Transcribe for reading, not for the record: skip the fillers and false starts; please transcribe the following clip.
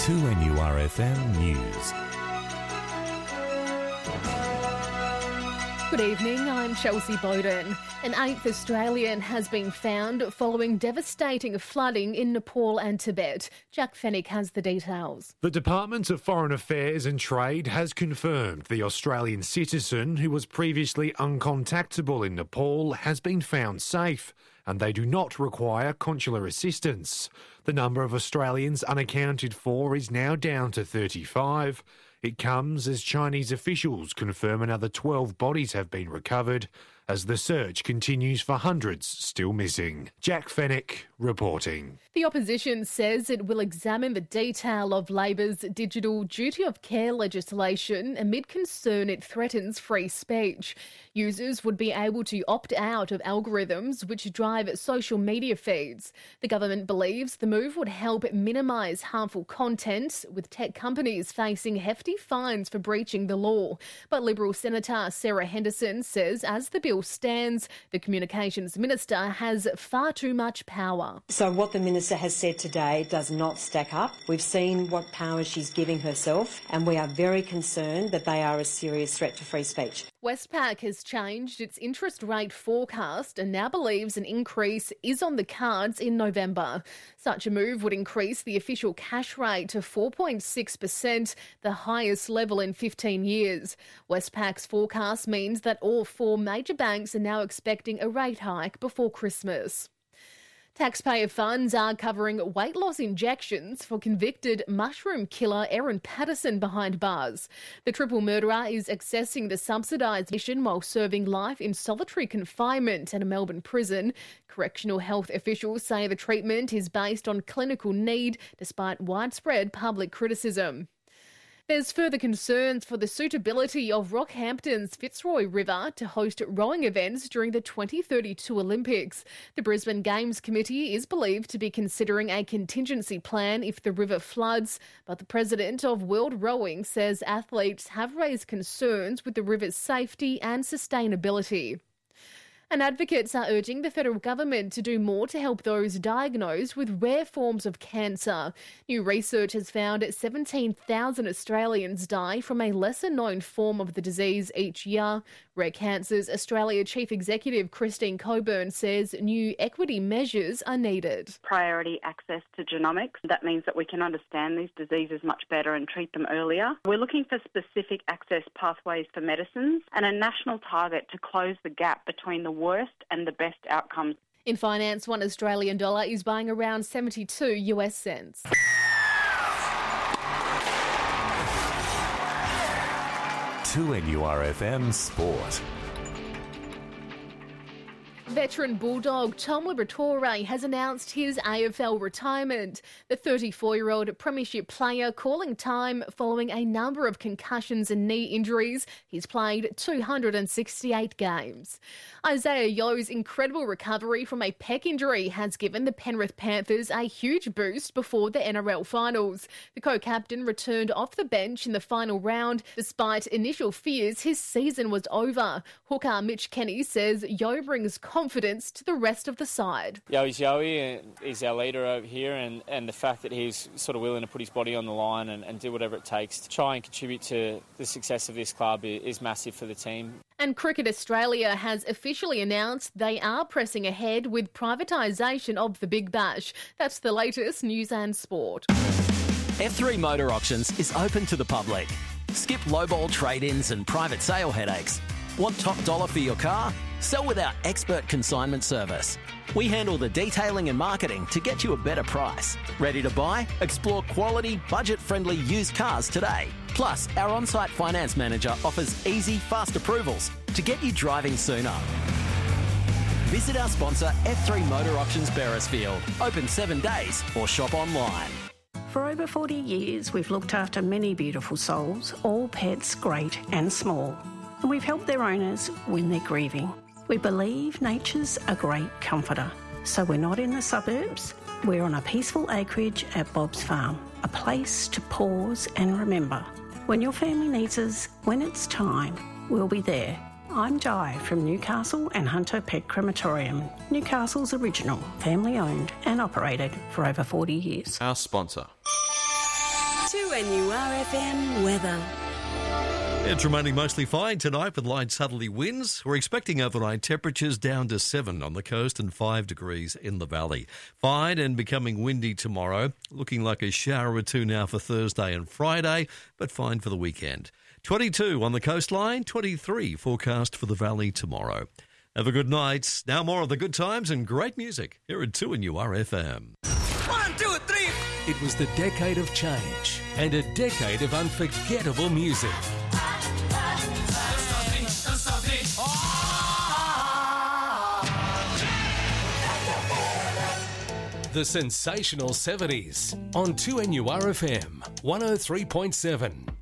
2NURFM News. Good evening, I'm Chelsea Bowden. An eighth Australian has been found following devastating flooding in Nepal and Tibet. Jack Fennick has the details. The Department of Foreign Affairs and Trade has confirmed the Australian citizen who was previously uncontactable in Nepal has been found safe, and they do not require consular assistance. The number of Australians unaccounted for is now down to 35. It comes as Chinese officials confirm another 12 bodies have been recovered as the search continues for hundreds still missing. Jack Fennick reporting. The opposition says it will examine the detail of Labor's digital duty of care legislation amid concern it threatens free speech. Users would be able to opt out of algorithms which drive social media feeds. The government believes the move would help minimise harmful content, with tech companies facing hefty fines for breaching the law. But Liberal Senator Sarah Henderson says as the bill stands, the Communications Minister has far too much power. So what the Minister has said today does not stack up. We've seen what powers she's giving herself, and we are very concerned that they are a serious threat to free speech. Westpac has changed its interest rate forecast and now believes an increase is on the cards in November. Such a move would increase the official cash rate to 4.6%, the highest level in 15 years. Westpac's forecast means that all four major banks are now expecting a rate hike before Christmas. Taxpayer funds are covering weight loss injections for convicted mushroom killer Erin Patterson behind bars. The triple murderer is accessing the subsidised mission while serving life in solitary confinement at a Melbourne prison. Correctional health officials say the treatment is based on clinical need despite widespread public criticism. There's further concerns for the suitability of Rockhampton's Fitzroy River to host rowing events during the 2032 Olympics. The Brisbane Games Committee is believed to be considering a contingency plan if the river floods, but the president of World Rowing says athletes have raised concerns with the river's safety and sustainability. And advocates are urging the federal government to do more to help those diagnosed with rare forms of cancer. New research has found 17,000 Australians die from a lesser-known form of the disease each year. Rare Cancers Australia Chief Executive Christine Coburn says new equity measures are needed. Priority access to genomics. That means that we can understand these diseases much better and treat them earlier. We're looking for specific access pathways for medicines and a national target to close the gap between the worst and the best outcomes. In finance, $1 Australian dollar is buying around 72 US cents. To NURFM Sport. Veteran Bulldog Tom Liberatore has announced his AFL retirement. The 34-year-old premiership player calling time following a number of concussions and knee injuries. He's played 268 games. Isaiah Yeo's incredible recovery from a pec injury has given the Penrith Panthers a huge boost before the NRL finals. The co-captain returned off the bench in the final round. Despite initial fears, his season was over. Hooker Mitch Kenny says Yeo brings confidence to the rest of the side. Yoey's Yoey, and he's our leader over here, and the fact that he's sort of willing to put his body on the line and do whatever it takes to try and contribute to the success of this club is massive for the team. And Cricket Australia has officially announced they are pressing ahead with privatisation of the Big Bash. That's the latest news and sport. F3 Motor Auctions is open to the public. Skip lowball trade-ins and private sale headaches. Want top dollar for your car? Sell with our expert consignment service. We handle the detailing and marketing to get you a better price. Ready to buy? Explore quality, budget-friendly used cars today. Plus, our on-site finance manager offers easy, fast approvals to get you driving sooner. Visit our sponsor F3 Motor Auctions Beresfield. Open 7 days or shop online. For over 40 years, we've looked after many beautiful souls, all pets great and small. And we've helped their owners when they're grieving. We believe nature's a great comforter. So we're not in the suburbs, we're on a peaceful acreage at Bob's Farm, a place to pause and remember. When your family needs us, when it's time, we'll be there. I'm Di from Newcastle and Hunter Pet Crematorium, Newcastle's original, family owned and operated for over 40 years. Our sponsor. 2NURFM weather. It's remaining mostly fine tonight with light southerly winds. We're expecting overnight temperatures down to 7 on the coast and 5 degrees in the valley. Fine and becoming windy tomorrow. Looking like a shower or two now for Thursday and Friday, but fine for the weekend. 22 on the coastline, 23 forecast for the valley tomorrow. Have a good night. Now more of the good times and great music here at 2NURFM. 1, 2, 3. It was the decade of change and a decade of unforgettable music. The sensational 70s on 2NURFM 103.7.